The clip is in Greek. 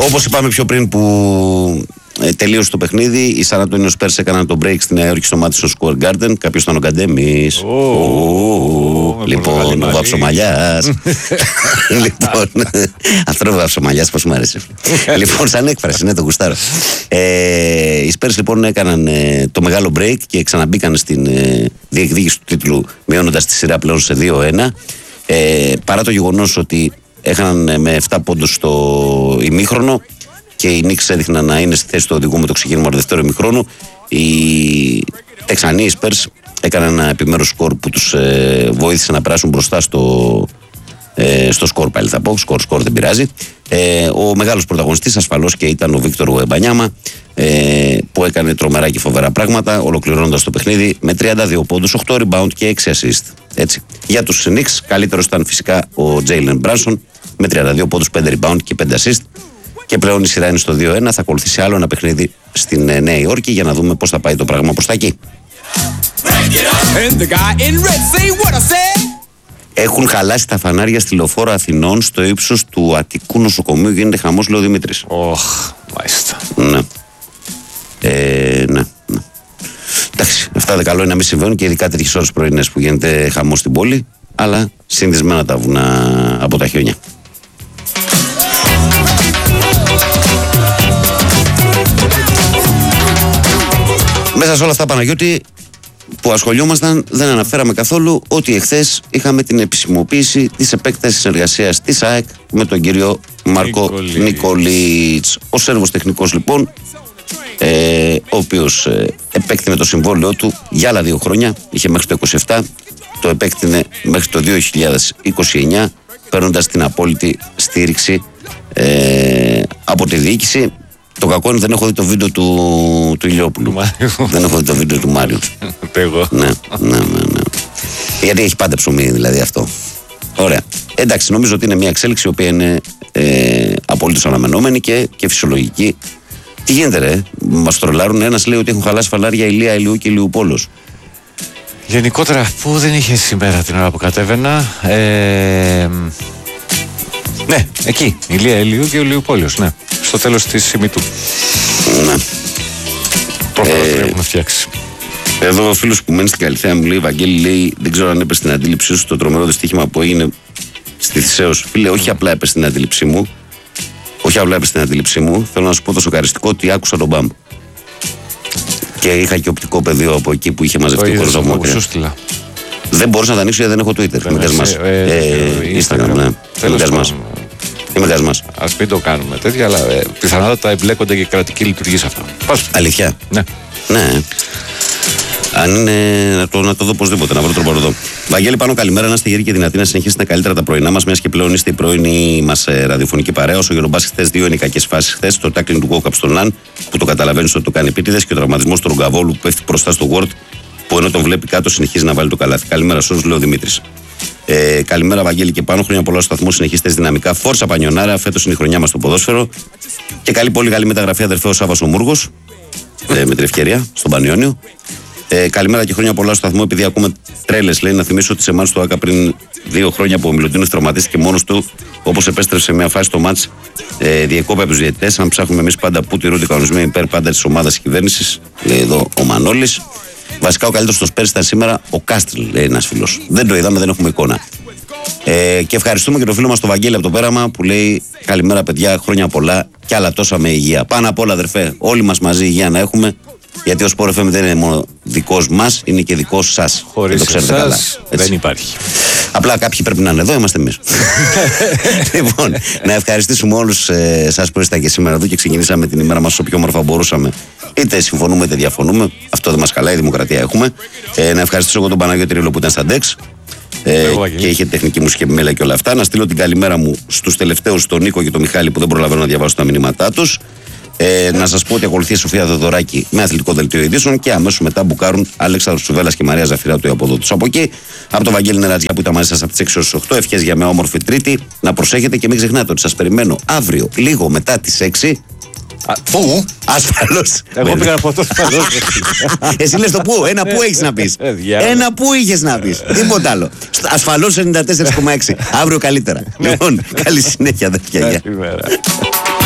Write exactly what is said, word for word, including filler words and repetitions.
Όπως είπαμε πιο πριν που ε, τελείωσε το παιχνίδι, οι San Antonio Spurs έκαναν το break στη Νέα Υόρκη στο Madison Square Garden. Κάποιος ήταν ο Καντέμις. Λοιπόν, ο Βαψομαλιάς. Λοιπόν, αυτό ο Βαψομαλιάς πώς μου άρεσε. Λοιπόν, σαν έκφραση, ναι, το γουστάρω. Ε, οι Spurs λοιπόν έκαναν ε, το μεγάλο break και ξαναμπήκαν στην ε, διεκδίκηση του τίτλου, μειώνοντας τη σειρά πλέον σε δύο ένα. Ε, παρά το γεγονός ότι έχαναν με επτά πόντους στο ημίχρονο και οι Knicks έδειχναν να είναι στη θέση του οδηγού με το ξεκίνημα του δεύτερου ημίχρονου, οι Τεξανοί, οι Spurs, έκαναν ένα επιμέρους σκορ που τους ε, βοήθησε να περάσουν μπροστά στο, ε, στο σκορ, πάλι θα πω, σκορ, σκορ δεν πειράζει. Ε, ο μεγάλος πρωταγωνιστής ασφαλώς και ήταν ο Βίκτορ Ουεμπανιάμα, ε, που έκανε τρομερά και φοβερά πράγματα, ολοκληρώνοντας το παιχνίδι με τριάντα δύο πόντους, οκτώ rebound και έξι assist. Έτσι. Για τους Knicks, καλύτερος ήταν φυσικά ο Τζέιλεν Μπράνσον με τριάντα δύο πόντους, πέντε rebound και πέντε assist. Και πλέον η σειρά είναι στο δύο ένα. Θα ακολουθήσει άλλο ένα παιχνίδι στην Νέα Υόρκη για να δούμε πώς θα πάει το πράγμα προς τα εκεί. Έχουν χαλάσει τα φανάρια στη Λεωφόρο Αθηνών στο ύψος του Αττικού νοσοκομείου. Γίνεται χαμός, λέει ο Δημήτρης. Ωχ, μάλιστα. Ναι. Ε, ναι, ναι. Εντάξει, αυτά δεν καλό είναι να μην συμβαίνουν και ειδικά τέτοιες ώρες πρωινές που γίνεται χαμός στην πόλη. Αλλά συνδυσμένα τα βουνά από τα χιόνια. Μέσα σε όλα αυτά, Παναγιώτη, που ασχολιόμασταν, δεν αναφέραμε καθόλου ότι εχθές είχαμε την επισημοποίηση της επέκτασης συνεργασίας της ΑΕΚ με τον κύριο Μάρκο Νικολίτς. Ο Σέρβος τεχνικός λοιπόν, ε, ο οποίος ε, επέκτηνε το συμβόλαιό του για άλλα δύο χρόνια, είχε μέχρι το είκοσι επτά, το επέκτηνε μέχρι το δύο χιλιάδες είκοσι εννιά, παίρνοντας την απόλυτη στήριξη ε, από τη διοίκηση. Το κακό είναι δεν έχω δει το βίντεο του, του Ηλιόπουλου. Δεν έχω δει το βίντεο του Μάριου. Εγώ. Ναι, ναι, ναι, ναι. Γιατί έχει πάντα ψωμί δηλαδή αυτό. Ωραία. Εντάξει, νομίζω ότι είναι μια εξέλιξη η οποία είναι ε, απολύτως αναμενόμενη και, και φυσιολογική. Τι γίνεται, ρε, μας τρολάρουν. Ένας λέει ότι έχουν χαλάσει φαλάρια Ηλία, Ηλιού και Ηλιουπόλος. Γενικότερα, που δεν είχε σήμερα την ώρα που κατέβαινα. Ε, ναι, εκεί. Ηλία, Ηλιού και Ηλιουπόλος, ναι. Στο τέλος της ημιτού. Ναι. Προφανώς ε, έχουν φτιάξει. Εδώ ο φίλος που μένει στην Καλυθέα μου λέει, Βαγγέλη, λέει, δεν ξέρω αν έπεσε στην αντίληψή σου το τρομερό δυστύχημα που έγινε στη Θησέως. Φίλε, όχι απλά έπεσε στην αντίληψή μου. Όχι απλά έπεσε στην αντίληψή μου. Θέλω να σου πω το σοκαριστικό ότι άκουσα τον μπαμ. Και είχα και οπτικό πεδίο από εκεί που είχε μαζευτεί ο κόσμος από μακριά. Δεν μπορούσα να τα ανοίξω γιατί δεν έχω Twitter. Με κασμάς. Instagram, ναι. Με κασμάς. Είμαι κασμάς. Ας μην το κάνουμε τέτοια, αλλά ε, πιθανότατα εμπλέκονται και κρατική λειτουργία σε αυτό. Πώς? Αλήθεια. Ναι. Ναι. Αν είναι να το, να το δω οπωσδήποτε, να βρω τρόπο να το δω. Βαγγέλη, πάνω καλημέρα. Να είστε γεροί και δυνατοί να συνεχίσετε καλύτερα τα πρωινά μας, μιας και πλέον είστε η πρωινή μας ε, ραδιοφωνική παρέα. Όσο γερομπάσχη χθες, δύο είναι οι κακές φάσεις χθες. Το τάκλινγκ του Γκόκαπ στον Ναν, που το καταλαβαίνεις ότι το κάνει επίτηδες, και ο τραυματισμός του Ρογκαβόλου που πέφτει μπροστά στο Word, που ενώ τον βλέπει κάτω συνεχίζει να βάλει το καλάθι. Καλημέρα σε όλους, λέει ο Δημήτρης. Ε, καλημέρα, Βαγγέλη, και πάνω. Χρόνια πολλά στο σταθμό. Συνεχίστε δυναμικά. Φόρσα Πανιονάρα. Φέτος είναι η χρονιά μας στο ποδόσφαιρο. Και καλή, πολύ καλή μεταγραφή, αδερφέ, ο Σάββας ο Μούργος. Ε, με την ευκαιρία, στον Πανιόνιο. Ε, καλημέρα και χρόνια πολλά στο σταθμό. Επειδή ακούμε τρέλες, λέει, να θυμίσω ότι σε μάτς του ΆΚΑ πριν δύο χρόνια που ο Μιλουτίνος τραυματίστηκε μόνος του, όπως επέστρεψε σε μια φάση στο μάτς, ε, διεκόπη από τους διαιτητές. Αν ψάχνουμε εμείς πάντα που τηρούνται οι κανονισμοί υπέρ πάντα της ομάδας της κυβέρνησης, λέει εδώ ο Μανώλης. Βασικά ο καλύτερος στο Σπέρς ήταν σήμερα ο Κάστριλ, λέει ένας φίλος. Δεν το είδαμε, δεν έχουμε εικόνα. Ε, και ευχαριστούμε και τον φίλο μας τον Βαγγέλη από το Πέραμα που λέει καλημέρα παιδιά, χρόνια πολλά και άλλα τόσα με υγεία. Πάνω απ' όλα, αδερφέ, όλοι μας μαζί υγεία να έχουμε. Γιατί ο Sport εφ εμ δεν είναι μόνο δικός μας, είναι και δικός σας. Χωρίς το ξέρετε καλά. Δεν υπάρχει. Απλά κάποιοι πρέπει να είναι εδώ, είμαστε εμείς. Λοιπόν, να ευχαριστήσουμε όλους ε, εσάς που ήσασταν και σήμερα εδώ και ξεκινήσαμε την ημέρα μας όσο πιο όμορφα μπορούσαμε. Είτε συμφωνούμε είτε διαφωνούμε. Αυτό δεν μας χαλάει, η δημοκρατία έχουμε. Ε, να ευχαριστήσω εγώ τον Παναγιώτη Ρίλο που ήταν στα ντεξ. Ε, και είχε τεχνική μουσική επιμέλεια και όλα αυτά. Να στείλω την καλημέρα μου στους τελευταίους, τον Νίκο και τον Μιχάλη που δεν προλαβαίνω να διαβάσω τα μηνύματά τους. Ε, να σας πω ότι ακολουθεί η Σοφία Θεοδωράκη με αθλητικό δελτίο ειδήσεων και αμέσως μετά μπουκάρουν Αλέξανδρος Σουβέλλας και Μαρία Ζαφυράτου οι αποδότες. Από εκεί, από το Βαγγέλη Νερατζιά που ήταν μαζί σας από τις έξι έως τις οκτώ. Ευχές για μια όμορφη Τρίτη. Να προσέχετε και μην ξεχνάτε ότι σας περιμένω αύριο, λίγο μετά τις έξι. Α, πού? Ασφαλώς. Εγώ πήγα να πω το ασφαλώς. Εσύ λες το πού, ένα πού έχεις να πεις. Ένα πού είχες να πεις. Τίποτα άλλο. Ασφαλώς ενενήντα τέσσερα κόμμα έξι. Αύριο καλύτερα. Λοιπόν, καλή συνέχεια, αδερφιά.